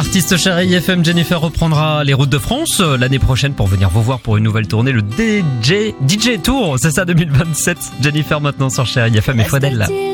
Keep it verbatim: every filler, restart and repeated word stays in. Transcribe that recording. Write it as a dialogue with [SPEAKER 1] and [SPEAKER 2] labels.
[SPEAKER 1] Artiste Chérie F M, Jennifer reprendra les routes de France l'année prochaine pour venir vous voir pour une nouvelle tournée, le D J D J Tour, c'est ça deux mille vingt-sept. Jennifer maintenant sur Chérie F M et Faudel là.